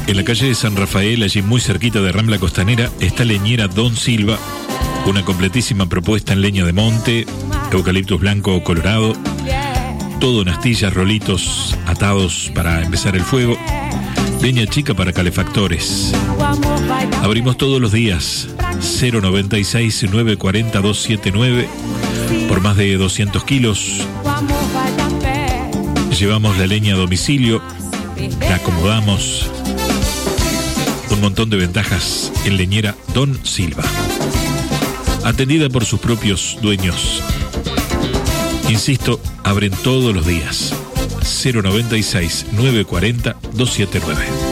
En la calle de San Rafael, allí muy cerquita de Rambla Costanera, está Leñera Don Silva, una completísima propuesta en leña de monte, eucaliptus blanco o colorado, todo en astillas, rolitos atados para empezar el fuego, leña chica para calefactores. Abrimos todos los días, 096-940-279, por más de 200 kilos. Llevamos la leña a domicilio, la acomodamos. Un montón de ventajas en Leñera Don Silva, atendida por sus propios dueños. Insisto, abren todos los días. 096-940-279.